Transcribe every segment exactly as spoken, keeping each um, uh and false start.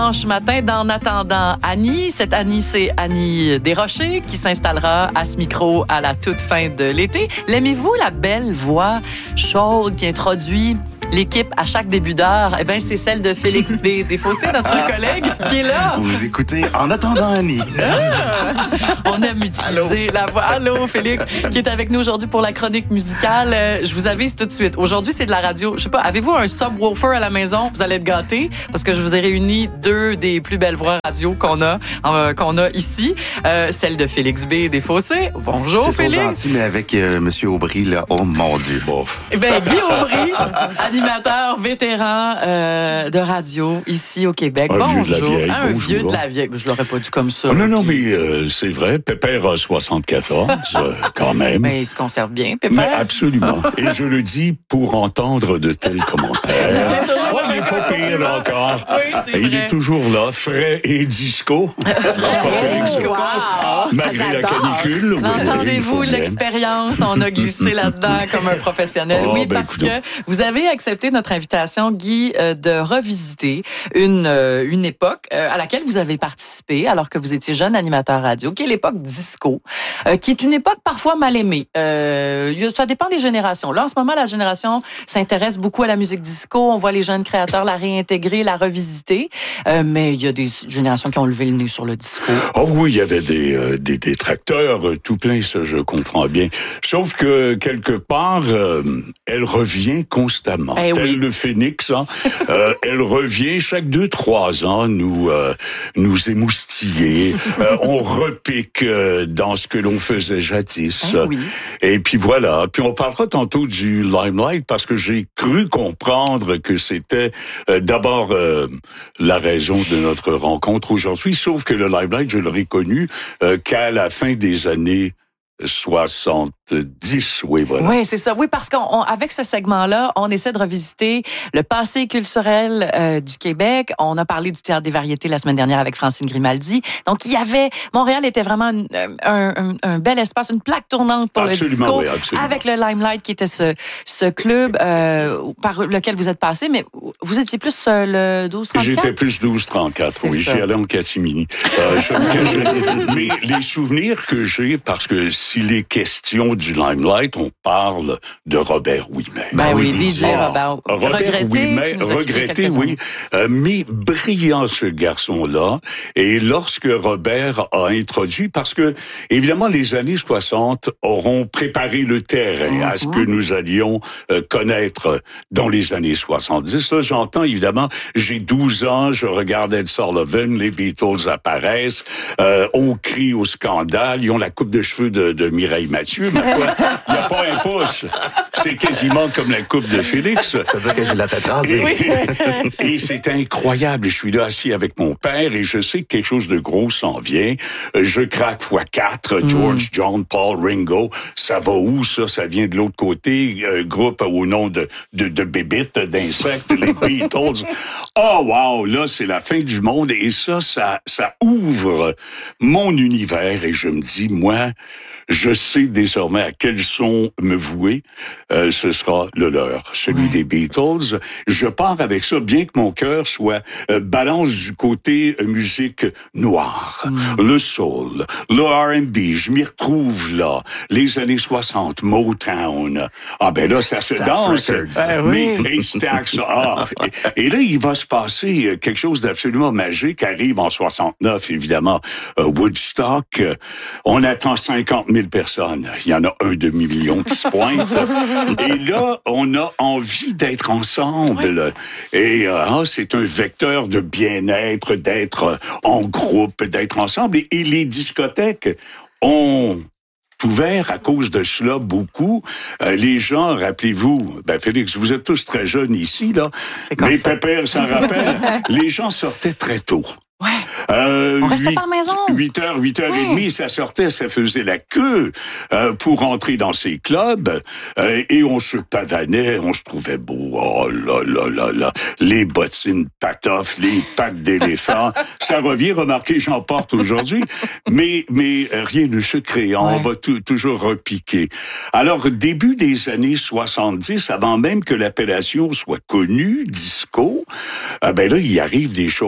Dimanche matin, d'en attendant Annie. Cette Annie, c'est Annie Desrochers qui s'installera à ce micro à la toute fin de l'été. L'aimez-vous, la belle voix chaude qui introduit l'équipe à chaque début d'heure? Eh bien, c'est celle de Félix B. Desfossés, notre collègue, qui est là. Vous écoutez En attendant Annie. Ah! On aime utiliser Allô. la voix. Allô, Félix, qui est avec nous aujourd'hui pour la chronique musicale. Euh, je vous avise tout de suite. Aujourd'hui, c'est de la radio. Je sais pas, avez-vous un subwoofer à la maison? Vous allez être gâtés parce que je vous ai réuni deux des plus belles voix radio qu'on a, euh, qu'on a ici. Euh, celle de Félix B. Desfossés. Bonjour, c'est Félix. C'est gentil, mais avec euh, Monsieur Aubry, là, oh mon Dieu, bof. Eh bien, Guy Aubry, animateur vétéran euh, de radio ici au Québec. Un bonjour. Vieux de la vieille. Un bonjour. vieux de la vieille. Je l'aurais pas dit comme ça. Oh, non, non, Guy. mais euh, c'est vrai. Pépère a soixante-quatorze, euh, quand même. Mais il se conserve bien, Pépère. Mais absolument. Et je le dis pour entendre de tels commentaires. toujours Ouais, il n'est pas pire encore. Oui, c'est Il vrai. est toujours là, frais et disco. Oh, wow. Malgré la canicule. oui, L'entendez-vous, oui, il faut bien. l'expérience? On a glissé là-dedans comme un professionnel. Oh, oui, ben, parce écoute que vous avez accepté notre invitation, Guy, euh, de revisiter une, euh, une époque euh, à laquelle vous avez participé alors que vous étiez jeune animateur radio, qui est l'époque disco, euh, qui est une époque parfois mal aimée. Euh, ça dépend des générations. Là, en ce moment, la génération s'intéresse beaucoup à la musique disco. On voit les jeunes créateurs la réintégrer, la revisiter. Euh, mais il y a des générations qui ont levé le nez sur le disco. Oh oui, il y avait des, euh, des détracteurs, euh, tout plein, ça je comprends bien. Sauf que, quelque part, euh, elle revient constamment. Eh Tel oui. le phénix, hein, euh, elle revient chaque deux, trois ans, nous, euh, nous émoustiller. Euh, on repique euh, dans ce que l'on faisait jadis. Eh oui. Et puis voilà. Puis on parlera tantôt du Limelight parce que j'ai cru comprendre que c'était euh, d'abord euh, la raison de notre rencontre aujourd'hui. Sauf que le Limelight, je l'aurais connu euh, qu'à la fin des années soixante-dix, oui, voilà. Oui, c'est ça. Oui, parce qu'avec ce segment-là, on essaie de revisiter le passé culturel euh, du Québec. On a parlé du Théâtre des variétés la semaine dernière avec Francine Grimaldi. Donc, il y avait... Montréal était vraiment un, un, un, un bel espace, une plaque tournante pour Absolument, le disco. oui, absolument. Avec le Limelight, qui était ce, ce club euh, par lequel vous êtes passé. Mais vous étiez plus euh, le douze trente-quatre? J'étais plus douze trente-quatre, C'est oui. ça. J'y allais en catimini. Euh, je me cachais. Mais les souvenirs que j'ai, parce que s'il est question du Limelight, on parle de Robert Ouimet. Ben oui, oui, D J Ah, Robert. Robert regretté, Ouimet, qui nous a quittés regretté, quelques oui, années. euh, mais brillant ce garçon-là. Et lorsque Robert a introduit, parce que évidemment les années soixante auront préparé le terrain Mm-hmm. à ce que nous allions euh, connaître dans les années soixante-dix. Là, j'entends évidemment, j'ai douze ans, je regarde Ed Sullivan, les Beatles apparaissent, euh, on crie au scandale, ils ont la coupe de cheveux de, de Mireille Mathieu, mais quoi, il n'y a pas un pouce. C'est quasiment comme la coupe de Félix. C'est-à-dire que j'ai la tête rasée. Et c'est incroyable. Je suis là assis avec mon père et je sais que quelque chose de gros s'en vient. Je craque fois quatre. George, John, Paul, Ringo. Ça va où, ça? Ça vient de l'autre côté. Euh, groupe au nom de, de, de bébites, d'insectes, les Beatles. Oh, wow! Là, c'est la fin du monde. Et ça, ça, ça ouvre mon univers. Et je me dis, moi, je sais désormais à quel son me vouer. Euh, ce sera le leur, celui Ouais. des Beatles. Je pars avec ça, bien que mon cœur soit euh, balance du côté euh, musique noire, Mm. le soul, le R and B. Je m'y retrouve là. Les années soixante, Motown. Ah ben là, ça se Stax danse. Records. Ben oui. Mais et Stax, ah. Et, et là, il va se passer euh, quelque chose d'absolument magique. Arrive en soixante-neuf, évidemment, euh, Woodstock. Euh, On attend cinquante mille personnes. Il y en a un demi-million qui se pointe. Et là, on a envie d'être ensemble. Et euh, ah, c'est un vecteur de bien-être, d'être en groupe, d'être ensemble. Et, et les discothèques ont ouvert à cause de cela beaucoup. Euh, les gens, rappelez-vous, ben Félix, vous êtes tous très jeunes ici, là. C'est comme Mais ça. Pépère s'en rappelle. Les gens sortaient très tôt. Ouais. Euh, On restait huit- par maison. huit heures, huit heures et demie, ça sortait, ça faisait la queue euh, pour entrer dans ces clubs. Euh, et on se pavanait, on se trouvait beau. Oh là là là là. Les bottines patoffes, les pattes d'éléphant. Ça revient, remarquez, j'en porte aujourd'hui. Mais, mais rien ne se crée. On Ouais. va tou- toujours repiquer. Alors, début des années soixante-dix, avant même que l'appellation soit connue, disco, euh, ben là, il arrive des choses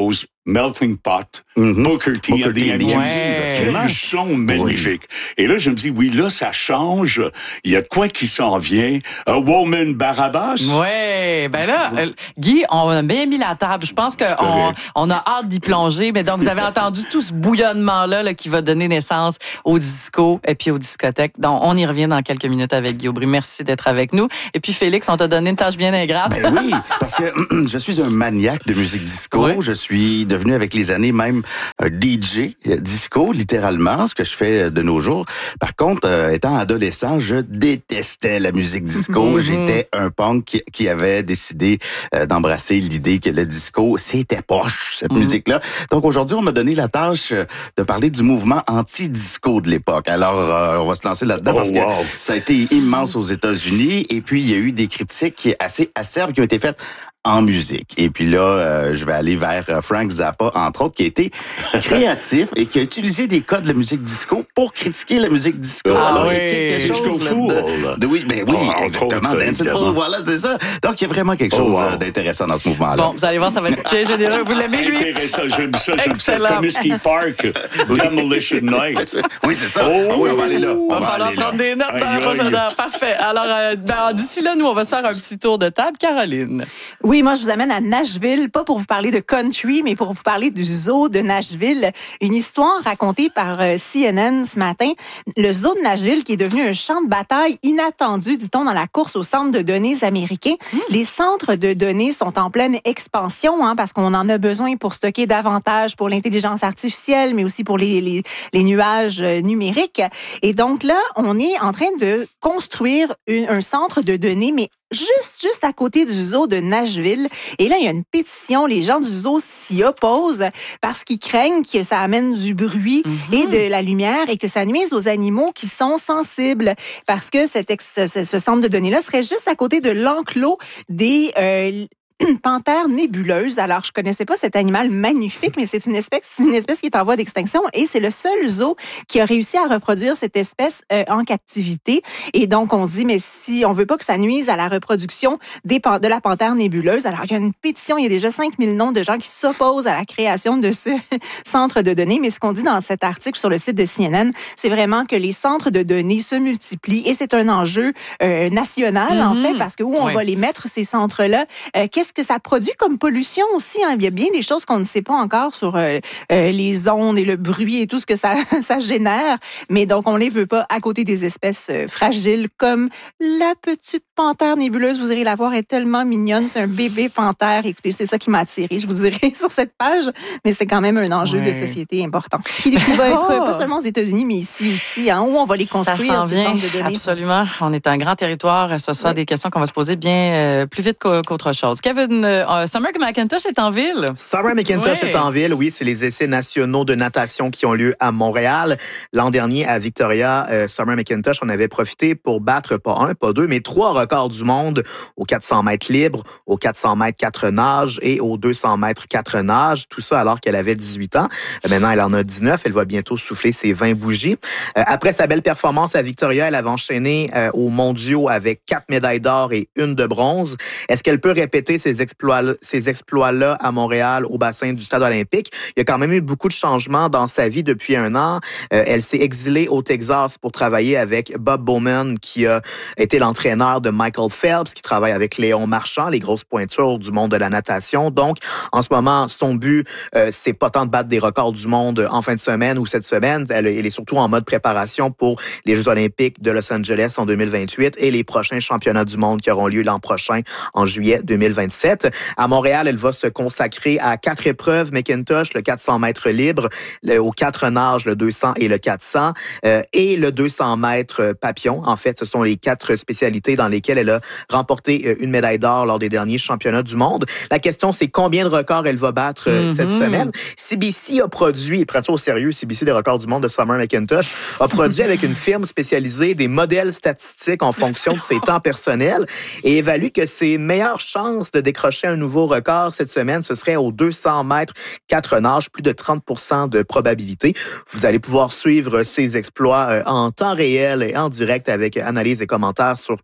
Melting Pot, Mm-hmm. Booker T Booker and the T and the M Gs. Ouais. Quel son magnifique. Et là, je me dis, oui, là, ça change. Il y a de quoi qui s'en vient. A Woman Barabbas. Oui, ben là, euh, Guy, on a bien mis la table. Je pense qu'on on a hâte d'y plonger. Mais donc, vous avez entendu tout ce bouillonnement-là là, qui va donner naissance au disco et puis aux discothèques. Donc, on y revient dans quelques minutes avec Guy Aubry. Merci d'être avec nous. Et puis, Félix, on t'a donné une tâche bien ingrate. Ben oui, parce que je suis un maniaque de musique disco. Oui. Je suis devenu avec les années même un D J disco, littéralement, ce que je fais de nos jours. Par contre, euh, étant adolescent, je détestais la musique disco. Mm-hmm. J'étais un punk qui, qui avait décidé euh, d'embrasser l'idée que le disco, c'était poche, cette Mm-hmm. musique-là. Donc aujourd'hui, on m'a donné la tâche de parler du mouvement anti-disco de l'époque. Alors, euh, on va se lancer là-dedans Oh, parce que wow. ça a été immense aux États-Unis. Et puis, il y a eu des critiques assez acerbes qui ont été faites en musique. Et puis là, euh, je vais aller vers Frank Zappa, entre autres, qui a été créatif et qui a utilisé des codes de la musique disco pour critiquer la musique disco. Ah Alors, oui. il y a quelque Disco chose Fool. là-dedans. De, oui, ben oui, Oh, entre exactement. autres, Dancing évidemment. Fool, voilà, c'est ça. Donc, il y a vraiment quelque Oh, chose wow. euh, d'intéressant dans ce mouvement-là. Bon, vous allez voir, ça va être bien généreux. Vous l'aimez, lui? Intéressant, j'aime ça, j'aime ça. Excellent. Comiskey Park, Demolition Night. Oui, c'est ça. Oh. Ah oui, on va aller là. On Il va va falloir aller là. prendre des notes dans la Aïe, prochaine aïe. heure. Parfait. Alors, euh, ben, d'ici là, nous, on va se faire un petit tour de table. Caroline. Oui, moi, je vous amène à Nashville, pas pour vous parler de country, mais pour vous parler du zoo de Nashville. Une histoire racontée par euh, C N N ce matin. Le zoo de Nashville qui est devenu un champ de bataille inattendu, dit-on, dans la course aux centres de données américains. Mmh. Les centres de données sont en pleine expansion, hein, parce qu'on en a besoin pour stocker davantage pour l'intelligence artificielle, mais aussi pour les, les, les nuages euh, numériques. Et donc là, on est en train de construire une, un centre de données, mais juste, juste à côté du zoo de Nashville. Et là, il y a une pétition. Les gens du zoo s'y opposent parce qu'ils craignent que ça amène du bruit mm-hmm. et de la lumière et que ça nuise aux animaux qui sont sensibles. Parce que cet ex, ce, ce centre de données-là serait juste à côté de l'enclos des... Euh, panthère nébuleuse. Alors, je connaissais pas cet animal magnifique, mais c'est une espèce, une espèce qui est en voie d'extinction et c'est le seul zoo qui a réussi à reproduire cette espèce euh, en captivité. Et donc, on se dit, mais si on veut pas que ça nuise à la reproduction des, de la panthère nébuleuse, alors il y a une pétition, il y a déjà cinq mille noms de gens qui s'opposent à la création de ce centre de données. Mais ce qu'on dit dans cet article sur le site de C N N, c'est vraiment que les centres de données se multiplient et c'est un enjeu euh, national, mm-hmm. en fait, parce que où on oui. va les mettre, ces centres-là, euh, qu'est-ce que ça produit comme pollution aussi? Hein? Il y a bien des choses qu'on ne sait pas encore sur euh, euh, les ondes et le bruit et tout ce que ça, ça génère. Mais donc, on les veut pas à côté des espèces euh, fragiles comme la petite panthère nébuleuse. Vous irez la voir, elle est tellement mignonne. C'est un bébé panthère. Écoutez, c'est ça qui m'a attirée. Je vous dirai sur cette page. Mais c'est quand même un enjeu oui. de société important. Qui, qui va être oh. pas seulement aux États-Unis, mais ici aussi, hein, où on va les construire. Ça s'en vient, de données. Absolument. On est un grand territoire. Ce sera oui. des questions qu'on va se poser bien euh, plus vite qu'autre chose. Kevin, Euh, Summer McIntosh est en ville. Summer McIntosh oui. est en ville, oui. C'est les essais nationaux de natation qui ont lieu à Montréal. L'an dernier, à Victoria, euh, Summer McIntosh en avait profité pour battre pas un, pas deux, mais trois records du monde aux quatre cents mètres libres, aux quatre cents mètres quatre nages et aux deux cents mètres quatre nages. Tout ça alors qu'elle avait dix-huit ans. Euh, maintenant, elle en a dix-neuf. Elle va bientôt souffler ses vingt bougies. Euh, après sa belle performance à Victoria, elle avait enchaîné euh, aux mondiaux avec quatre médailles d'or et une de bronze. Est-ce qu'elle peut répéter ses exploits ces exploits-là à Montréal, au bassin du Stade olympique? Il y a quand même eu beaucoup de changements dans sa vie depuis un an. Euh, elle s'est exilée au Texas pour travailler avec Bob Bowman, qui a été l'entraîneur de Michael Phelps, qui travaille avec Léon Marchand, les grosses pointures du monde de la natation. Donc, en ce moment, son but, euh, c'est pas tant de battre des records du monde en fin de semaine ou cette semaine. Elle, elle est surtout en mode préparation pour les Jeux olympiques de Los Angeles en deux mille vingt-huit et les prochains championnats du monde qui auront lieu l'an prochain en juillet deux mille vingt-sept. À Montréal, elle va se consacrer à quatre épreuves McIntosh, le quatre cents mètres libre, le, aux quatre nages, le deux cents et le quatre cents, euh, et le deux cents mètres papillon. En fait, ce sont les quatre spécialités dans lesquelles elle a remporté une médaille d'or lors des derniers championnats du monde. La question, c'est combien de records elle va battre euh, mm-hmm. cette semaine. C B C a produit, et prends ça au sérieux, C B C des records du monde de Summer McIntosh, a produit avec une firme spécialisée des modèles statistiques en fonction de ses temps personnels et évalue que ses meilleures chances de décrocher un nouveau record cette semaine, ce serait aux deux cents mètres quatre nages, plus de trente pour cent de probabilité. Vous allez pouvoir suivre ses exploits en temps réel et en direct avec analyse et commentaires sur tout point t v.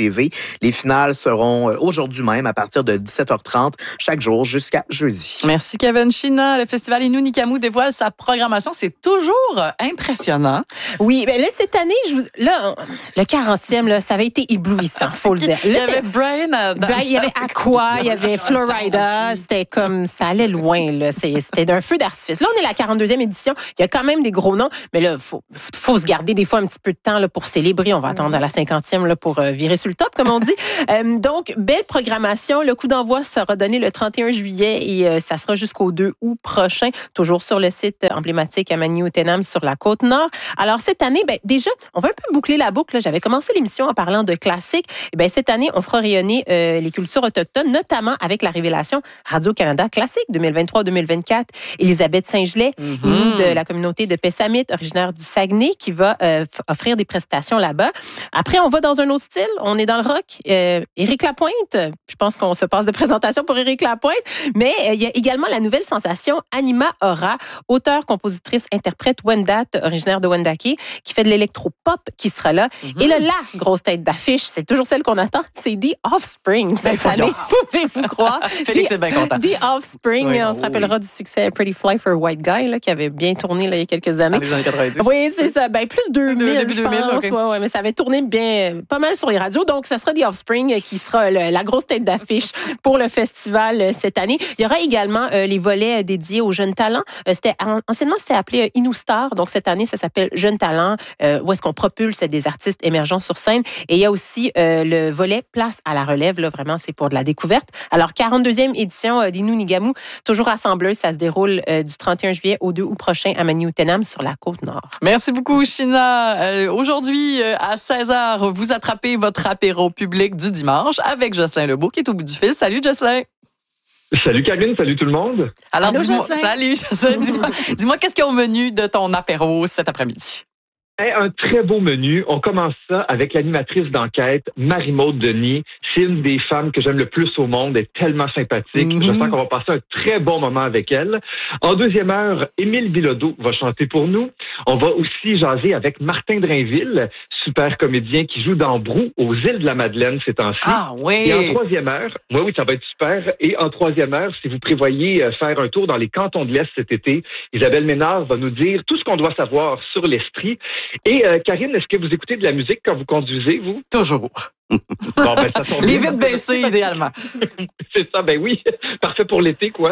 T V. Les finales seront aujourd'hui même à partir de dix-sept heures trente chaque jour jusqu'à jeudi. Merci Kevin China. Le festival Innu Nikamu dévoile sa programmation. C'est toujours impressionnant. Oui, ben là cette année, je vous, là le quarantième là, ça avait été éblouissant, faut le dire. Là, il y avait Brian Adams. Ben, il y avait Aqua, il y avait Florida, c'était comme ça allait loin là, c'est, c'était d'un feu d'artifice. Là, on est à la quarante-deuxième édition. Il y a quand même des gros noms, mais là faut faut se garder des fois un petit peu de temps là pour célébrer. On va attendre à la cinquantième là pour euh, virer sur le top comme on dit. euh, donc belle programmation. Le coup d'envoi sera donné le trente et un juillet et euh, ça sera jusqu'au deux août prochain, toujours sur le site emblématique Amani-Outenam sur la Côte-Nord. Alors cette année, ben déjà, on va un peu boucler la boucle. Là. J'avais commencé l'émission en parlant de classiques. Et ben cette année, on fera rayonner euh, les cultures autochtones, notamment avec la révélation Radio-Canada Classique deux mille vingt-trois deux mille vingt-quatre. Elisabeth Saint-Gelais, mm-hmm. Inou de la communauté de Pessamit, originaire du Saguenay, qui va euh, f- offrir des prestations là-bas. Après, on va dans un autre style. On est dans le rock. Euh, Éric Lapointe, je pense qu'on se passe de présentation pour Éric Lapointe, mais euh, il y a également la nouvelle sensation Anima Aura, auteure, compositrice, interprète Wendat, originaire de Wendake, qui fait de l'électro-pop, qui sera là. Mm-hmm. Et là, la grosse tête d'affiche, c'est toujours celle qu'on attend, c'est The Offspring cette ben, année. Pouvez-vous croire? Félix est bien content. The Offspring, oui, on se rappellera oui. du succès Pretty Fly for a White Guy, là, qui avait bien tourné là, il y a quelques années. Dans les années quatre-vingt-dix. Oui, c'est ça. Ben, plus deux mille, je deux mille, pense. okay. Ouais, ouais, mais ça avait tourné bien, pas mal sur les radios. Donc, ça sera The Offspring qui sera le, la grosse tête d'affiche pour le festival euh, cette année. Il y aura également euh, les volets dédiés aux jeunes talents. Euh, c'était, anciennement, c'était appelé euh, Innu Star. Donc, cette année, ça s'appelle Jeunes talents, euh, où est-ce qu'on propulse des artistes émergents sur scène. Et il y a aussi euh, le volet Place à la relève. Là, vraiment, c'est pour de la découverte. Alors, quarante-deuxième édition euh, d'Innu Nikamu, toujours rassembleuse. Ça se déroule euh, du trente et un juillet au deux août prochain à Amani-Outenam sur la Côte-Nord. Merci beaucoup, China. Euh, aujourd'hui, euh, à seize heures, vous attrapez votre apéro public du dimanche avec Jocelyn Lebeau qui est au bout du fil. Salut, Jocelyn. Salut, Karine. Salut tout le monde. Alors, Allô, dis-moi, Jocelyn. salut, Jocelyn. Dis-moi, dis-moi qu'est-ce qu'il y a au menu de ton apéro cet après-midi? Un très beau menu. On commence ça avec l'animatrice d'enquête, Marie-Maude Denis. C'est une des femmes que j'aime le plus au monde. Elle est tellement sympathique. Mm-hmm. Je sens qu'on va passer un très bon moment avec elle. En deuxième heure, Émile Bilodeau va chanter pour nous. On va aussi jaser avec Martin Drainville, super comédien qui joue dans Brou aux îles de la Madeleine ces temps-ci. Ah oui! Et en troisième heure, oui, oui, ça va être super. Et en troisième heure, si vous prévoyez faire un tour dans les cantons de l'Est cet été, Isabelle Ménard va nous dire tout ce qu'on doit savoir sur l'Estrie. Et euh, Karine, est-ce que vous écoutez de la musique quand vous conduisez, vous? Toujours. Bon, ben, ça tombe les bien. vitres baissées, idéalement. C'est ça, ben oui. Parfait pour l'été, quoi.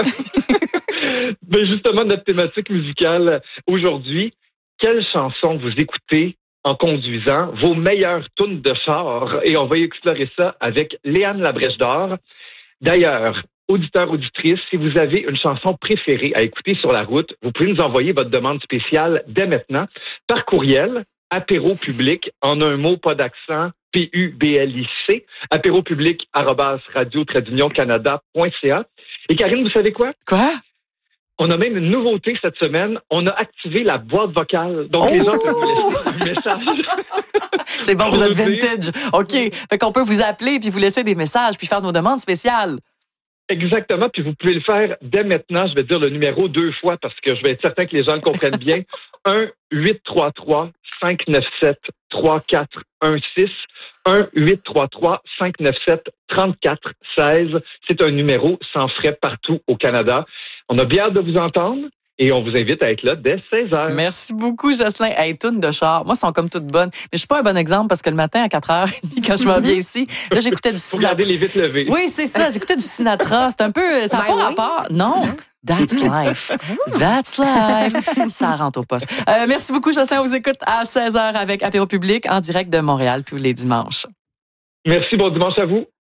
Ben justement, notre thématique musicale aujourd'hui, quelle chanson vous écoutez en conduisant, vos meilleures tunes de char? Et on va explorer ça avec Léane Labrèche d'Or. D'ailleurs, auditeurs, auditrices, si vous avez une chanson préférée à écouter sur la route, vous pouvez nous envoyer votre demande spéciale dès maintenant par courriel, apéro public, en un mot, pas d'accent, P U B L I C, apéropublic arobase radio trait d'union canada point c a. Et Karine, vous savez quoi? Quoi? On a même une nouveauté cette semaine. On a activé la boîte vocale. Donc, oh! les gens peuvent vous laisser un message. C'est bon, vous êtes vintage. OK. Fait qu'on peut vous appeler puis vous laisser des messages puis faire nos demandes spéciales. Exactement, puis vous pouvez le faire dès maintenant. Je vais dire le numéro deux fois parce que je vais être certain que les gens le comprennent bien. un huit trois trois cinq neuf sept trois quatre un six. un huit trois trois cinq neuf sept trois quatre un six. C'est un numéro sans frais partout au Canada. On a bien hâte de vous entendre. Et on vous invite à être là dès seize heures. Merci beaucoup, Jocelyn. Hey, tunes de char. Moi, elles sont comme toutes bonnes. Mais je suis pas un bon exemple parce que le matin, à quatre heures trente, quand je m'en viens ici, là, j'écoutais du Faut Sinatra. garder les vitres levées. Oui, c'est ça. J'écoutais du Sinatra. C'est un peu... Ça n'a Ben pas oui. rapport. Non. That's life. That's life. Ça rentre au poste. Euh, merci beaucoup, Jocelyn. On vous écoute à seize heures avec Apéro Public en direct de Montréal tous les dimanches. Merci, bon dimanche à vous.